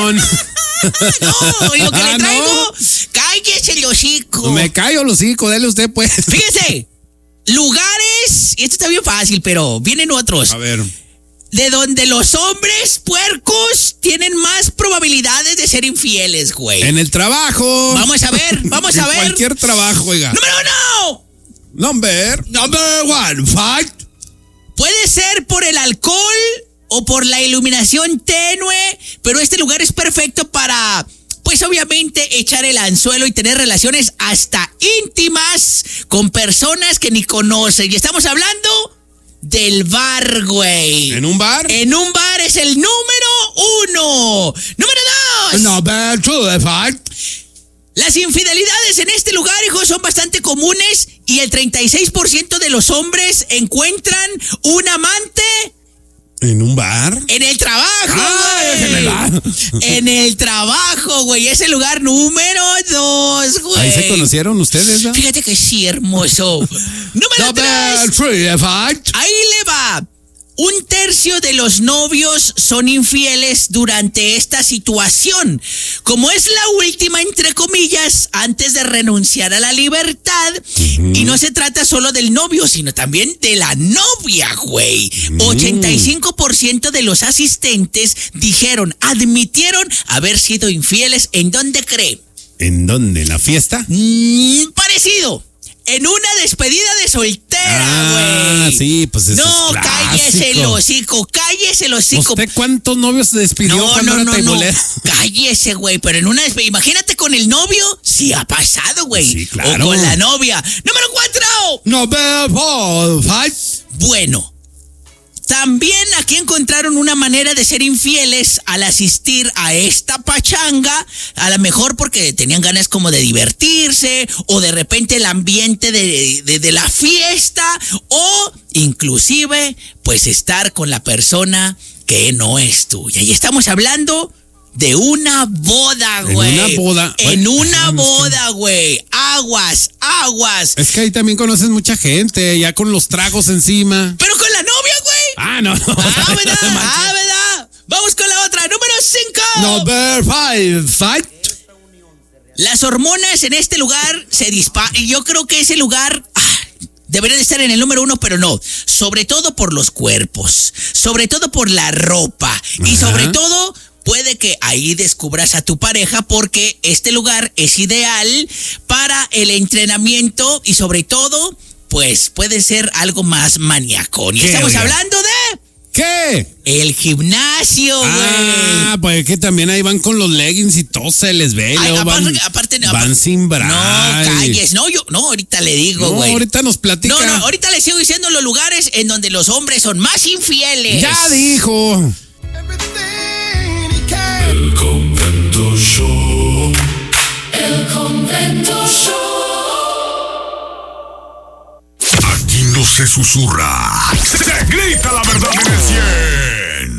Simón. No, lo que le traigo, ¿no? cállese el hocico. Me callo el hocico, dale usted pues. Fíjese, lugares, y esto está bien fácil, pero vienen otros. A ver. De donde los hombres puercos tienen más probabilidades de ser infieles, güey. En el trabajo. Vamos a ver. En cualquier trabajo, oiga. ¡Número 1! Number one, fight. Puede ser por el alcohol o por la iluminación tenue, pero este lugar es perfecto para, pues obviamente, echar el anzuelo y tener relaciones hasta íntimas con personas que ni conocen. Y estamos hablando del bar, güey. ¿En un bar? En un bar es el número 1. Número 2. Number two, fight. Las infidelidades en este lugar, hijos, son bastante comunes y el 36% de los hombres encuentran un amante ¿En un bar? en el trabajo, en el güey. bar. En el trabajo, güey. Es el lugar número 2, güey. ¿Ahí se conocieron ustedes, no? Fíjate que sí, hermoso. Número 3. Number three, fight. Ahí le va. 1/3 de los novios son infieles durante esta situación. Como es la última, entre comillas, antes de renunciar a la libertad, y no se trata solo del novio, sino también de la novia, güey. 85% de los asistentes admitieron haber sido infieles. ¿En dónde cree? ¿En dónde? ¿En la fiesta? Parecido. En una despedida de soltera, güey. Sí, pues eso no, es cállese el hocico, cállese el hocico. ¿Usted cuántos novios se despidió cuando era teibolero? Cállese, güey, pero en una despedida, imagínate con el novio, sí ha pasado, güey. Sí, claro. O con la novia. Número 4. Number four, fight. Bueno, también aquí encontraron una manera de ser infieles al asistir a esta pachanga, a lo mejor porque tenían ganas como de divertirse, o de repente el ambiente de la fiesta, o inclusive pues estar con la persona que no es tuya. Y estamos hablando de una boda, güey. En una boda. En una boda, güey. Aguas. Es que ahí también conoces mucha gente, ya con los tragos encima. Pero con la novia, güey. No. ¿Verdad? Vamos con la otra. Número 5. Number five, fight. Las hormonas en este lugar se disparan. Y yo creo que ese lugar debería de estar en el número 1, pero no. Sobre todo por los cuerpos. Sobre todo por la ropa. Y sobre todo, puede que ahí descubras a tu pareja, porque este lugar es ideal para el entrenamiento y sobre todo, pues puede ser algo más maníaco. Y estamos hablando de... ¿Qué? El gimnasio, güey. Pues que también ahí van con los leggings y todo se les ve. Aparte, van sin bra. No, calles. No, ahorita le digo, güey. No, ahorita nos platica. No, ahorita le sigo diciendo los lugares en donde los hombres son más infieles. Ya dijo. El Convento Show. El Convento Show. Aquí no se susurra, se grita la verdad en el 100.